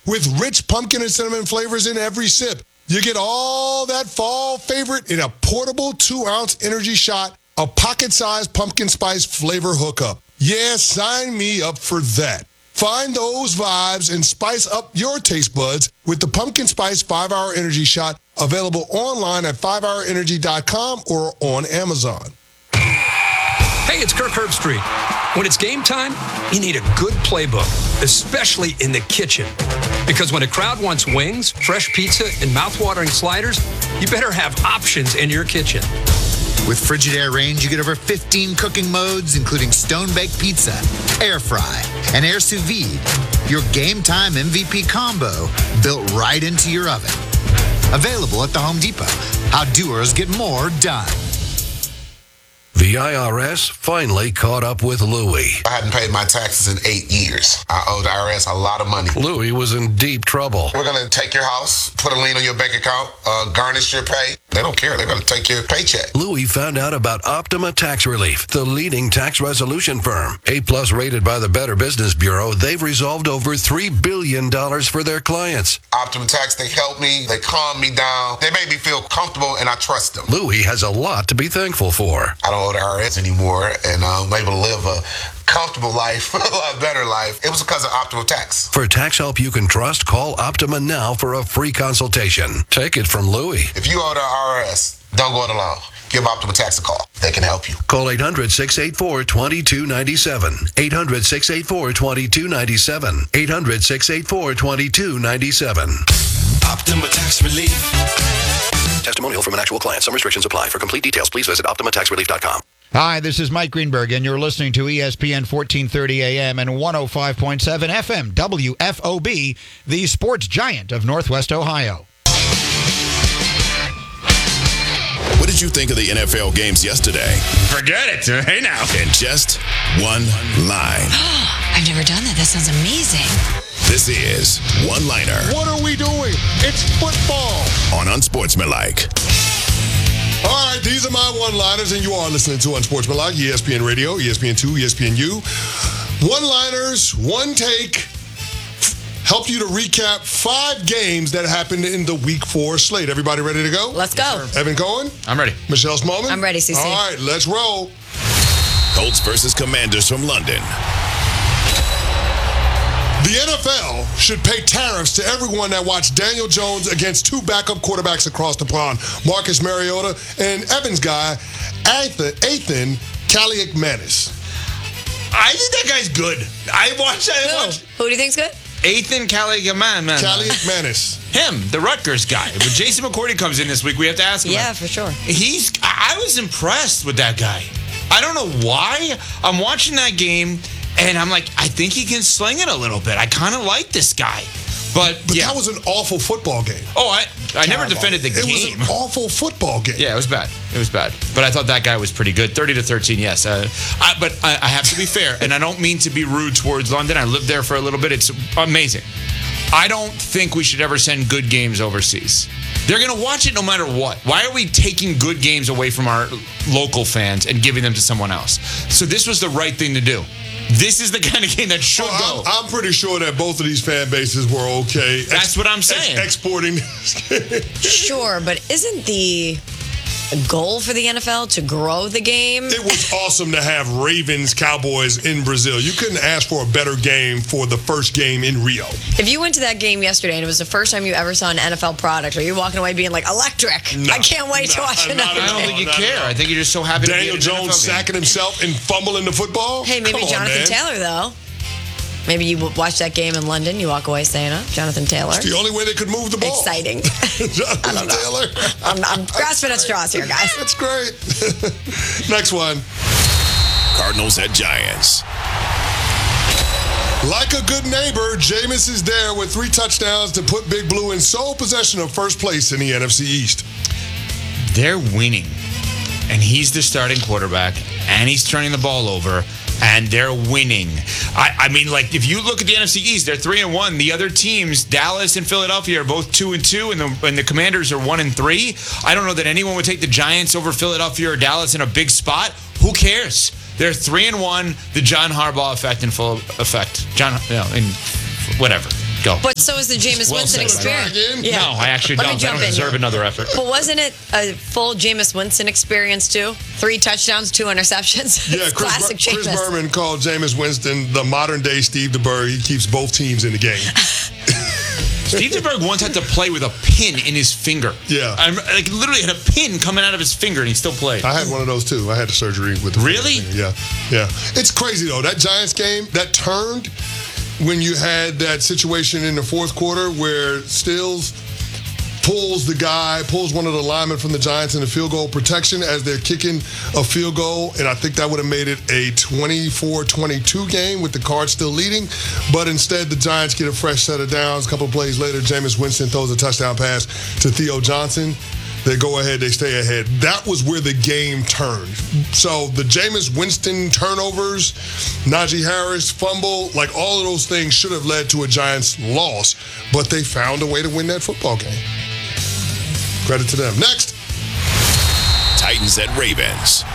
with rich pumpkin and cinnamon flavors in every sip. You get all that fall favorite in a portable 2-ounce energy shot, a pocket-sized pumpkin spice flavor hookup. Yeah, sign me up for that. Find those vibes and spice up your taste buds with the Pumpkin Spice 5-Hour Energy Shot, available online at 5hourenergy.com or on Amazon. Hey, it's Kirk Herbstreit. When it's game time, you need a good playbook, especially in the kitchen. Because when a crowd wants wings, fresh pizza, and mouth-watering sliders, you better have options in your kitchen. With Frigidaire Range, you get over 15 cooking modes, including stone-baked pizza, air fry, and air sous vide. Your game time MVP combo built right into your oven. Available at the Home Depot. How doers get more done. The IRS finally caught up with Louie. I hadn't paid my taxes in 8 years. I owed the IRS a lot of money. Louie was in deep trouble. We're going to take your house, put a lien on your bank account, garnish your pay. They don't care. They're going to take your paycheck. Louie found out about Optima Tax Relief, the leading tax resolution firm. A-plus rated by the Better Business Bureau, they've resolved over $3 billion for their clients. Optima Tax, they helped me. They calmed me down. They made me feel comfortable, and I trust them. Louie has a lot to be thankful for. I don't owe the IRS anymore, and I'm able to live a comfortable life, a lot better life. It was because of Optima Tax. For tax help you can trust, call Optima now for a free consultation. Take it from Louie. If you owe the IRS, don't go it alone. Give Optima Tax a call. They can help you. Call 800-684-2297. 800-684-2297. 800-684-2297. Optima Tax Relief. Testimonial from an actual client. Some restrictions apply. For complete details, please visit OptimaTaxRelief.com. Hi, this is Mike Greenberg, and you're listening to ESPN 1430 AM and 105.7 FM, WFOB, the sports giant of Northwest Ohio. What did you think of the NFL games yesterday? Forget it. Hey now. In just one line. I've never done that. That sounds amazing. This is One Liner. What are we doing? It's football. On Unsportsmanlike. All right, these are my one-liners, and you are listening to Unsportsmanlike, ESPN Radio, ESPN2, ESPNU. One-liners, one take, help you to recap 5 games that happened in the Week 4 slate. Everybody ready to go? Let's go. Evan Cohen? I'm ready. Michelle Smallman? I'm ready, CC. All right, let's roll. Colts versus Commanders from London. The NFL should pay tariffs to everyone that watched Daniel Jones against 2 backup quarterbacks across the pond, Marcus Mariota and Evans' guy, Ethan Kaliakmanis. I think that guy's good. I watched. Who do you think's good? Ethan Kaliakmanis. Him, the Rutgers guy. When Jason McCourty comes in this week, we have to ask him. Yeah, for sure. I was impressed with that guy. I don't know why. I'm watching that game, and I'm like, I think he can sling it a little bit. I kind of like this guy. But yeah. That was an awful football game. Oh, I never defended the game. It was an awful football game. Yeah, it was bad. It was bad. But I thought that guy was pretty good. 30-13, yes. But I have to be fair, and I don't mean to be rude towards London. I lived there for a little bit. It's amazing. I don't think we should ever send good games overseas. They're going to watch it no matter what. Why are we taking good games away from our local fans and giving them to someone else? So this was the right thing to do. This is the kind of game that should go. I'm pretty sure that both of these fan bases were okay. That's what I'm saying. Exporting this game. Sure, but isn't the goal for the NFL to grow the game? It was awesome to have Ravens-Cowboys in Brazil. You couldn't ask for a better game for the first game in Rio. If you went to that game yesterday and it was the first time you ever saw an NFL product, are you walking away being like, electric? No, I can't wait to watch another I don't think you care. I think you're just so happy Daniel to be Jones sacking himself and fumbling the football? Hey, maybe Come on, Jonathan man. Taylor, though. Maybe you watch that game in London, you walk away saying, Jonathan Taylor. It's the only way they could move the ball. Exciting. Jonathan Taylor. I'm grasping at straws here, guys. That's great. Next one. Cardinals at Giants. Like a good neighbor, Jameis is there with 3 touchdowns to put Big Blue in sole possession of first place in the NFC East. They're winning, and he's the starting quarterback, and he's turning the ball over, and they're winning. I mean, like, if you look at the NFC East, they're 3-1. The other teams, Dallas and Philadelphia, are both 2-2, and the Commanders are 1-3. I don't know that anyone would take the Giants over Philadelphia or Dallas in a big spot. Who cares? They're 3-1. The John Harbaugh effect in full effect. In whatever. Go. But so is the Jameis Well Winston said, right? experience. Again? No, I actually Let me don't. I jump don't in deserve here. another effort. But wasn't it a full Jameis Winston experience too? 3 touchdowns, 2 interceptions. Yeah, It's classic Chris Jameis. Berman called Jameis Winston the modern-day Steve DeBerg. He keeps both teams in the game. Steve DeBerg once had to play with a pin in his finger. Yeah. Like literally had a pin coming out of his finger, and he still played. I had one of those too. I had the surgery with the Really? finger. Yeah. It's crazy though. That Giants game that turned when you had that situation in the fourth quarter where Stills pulls one of the linemen from the Giants in the field goal protection as they're kicking a field goal, and I think that would have made it a 24-22 game with the Cards still leading, but instead the Giants get a fresh set of downs. A couple of plays later, Jameis Winston throws a touchdown pass to Theo Johnson. They go ahead, they stay ahead. That was where the game turned. So the Jameis Winston turnovers, Najee Harris fumble, like all of those things should have led to a Giants loss, but they found a way to win that football game. Credit to them. Next. Titans at Ravens.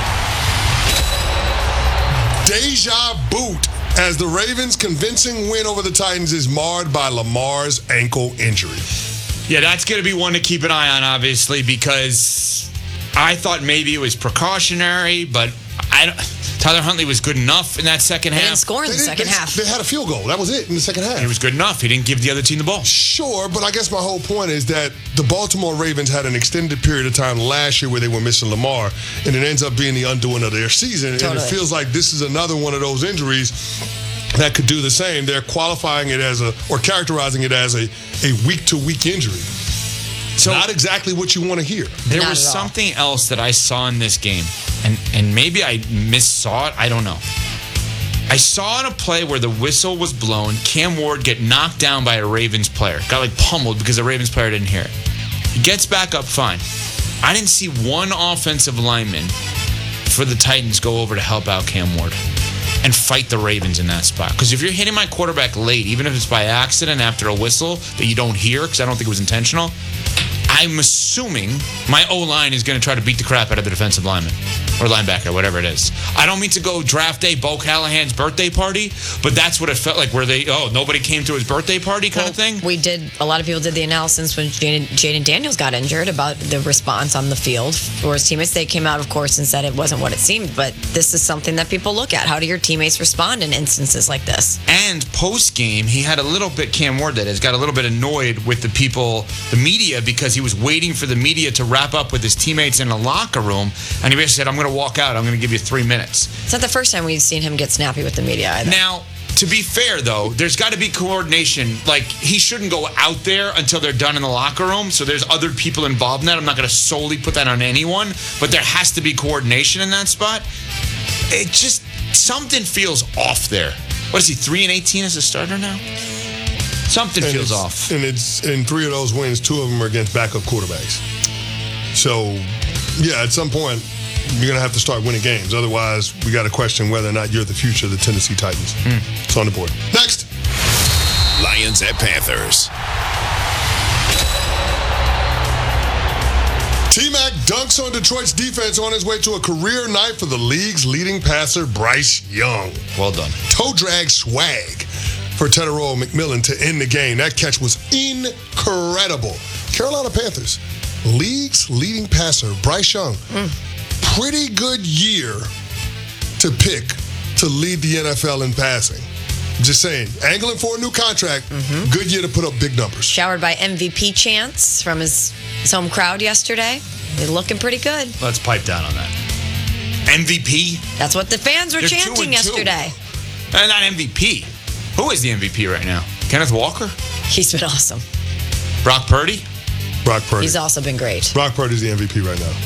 Deja boot as the Ravens' convincing win over the Titans is marred by Lamar's ankle injury. Yeah, that's going to be one to keep an eye on, obviously, because I thought maybe it was precautionary, but Tyler Huntley was good enough in that second They half. didn't score in the second half. They had a field goal. That was it in the second half. He was good enough. He didn't give the other team the ball. Sure, but I guess my whole point is that the Baltimore Ravens had an extended period of time last year where they were missing Lamar, and it ends up being the undoing of their season. Totally. And it feels like this is another one of those injuries that could do the same. They're qualifying it or characterizing it as a week-to-week injury. So not exactly what you want to hear. There Not was at all. something else that I saw in this game, and maybe I missaw it. I don't know. I saw in a play where the whistle was blown, Cam Ward get knocked down by a Ravens player. Got like pummeled because the Ravens player didn't hear it. He gets back up fine. I didn't see one offensive lineman for the Titans go over to help out Cam Ward and fight the Ravens in that spot. Because if you're hitting my quarterback late, even if it's by accident after a whistle that you don't hear, because I don't think it was intentional, I'm assuming my O-line is going to try to beat the crap out of the defensive lineman or linebacker, whatever it is. I don't mean to go draft day, Bo Callahan's birthday party, but that's what it felt like, where nobody came to his birthday party kind of thing. A lot of people did the analysis when Jaden Daniels got injured about the response on the field for his teammates. They came out, of course, and said it wasn't what it seemed, but this is something that people look at. How do your teammates respond in instances like this? And post-game, he had a little bit, Cam Ward that is, got a little bit annoyed with the people, the media, because he was waiting for the media to wrap up with his teammates in the locker room, and he basically said, I'm going to walk out, I'm going to give you 3 minutes. It's not the first time we've seen him get snappy with the media either. Now, to be fair, though, there's got to be coordination. Like, he shouldn't go out there until they're done in the locker room, so there's other people involved in that. I'm not going to solely put that on anyone, but there has to be coordination in that spot. It just, something feels off there. What is he, 3-18 as a starter now? Something feels off. And it's in 3 of those wins, 2 of them are against backup quarterbacks. So, yeah, at some point, you're going to have to start winning games. Otherwise, we got to question whether or not you're the future of the Tennessee Titans. It's on the board. Next. Lions at Panthers. T-Mac dunks on Detroit's defense on his way to a career night for the league's leading passer, Bryce Young. Well done. Toe drag swag for Teteroa McMillan to end the game. That catch was incredible. Carolina Panthers, league's leading passer, Bryce Young. Pretty good year to pick to lead the NFL in passing. Just saying, angling for a new contract, good year to put up big numbers. Showered by MVP chants from his home crowd yesterday. They're looking pretty good. Let's pipe down on that. MVP? That's what the fans were They're chanting 2-2. yesterday. Not MVP. Who is the MVP right now? Kenneth Walker? He's been awesome. Brock Purdy? Brock Purdy. He's also been great. Brock Purdy's the MVP right now.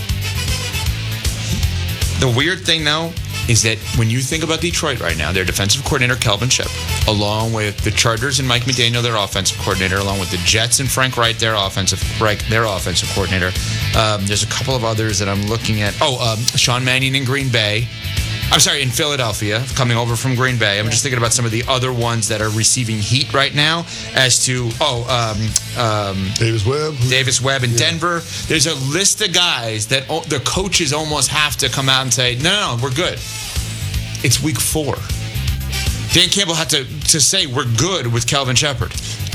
The weird thing, though, is that when you think about Detroit right now, their defensive coordinator, Kelvin Shipp, along with the Chargers and Mike McDaniel, their offensive coordinator, along with the Jets and Frank Wright, their offensive coordinator. There's a couple of others that I'm looking at. Sean Mannion in Green Bay. I'm sorry, in Philadelphia, coming over from Green Bay. I'm just thinking about some of the other ones that are receiving heat right now as to, Davis Webb in Denver. There's a list of guys that the coaches almost have to come out and say, no, we're good. It's week 4. Dan Campbell had to say we're good with Kelvin Shepard.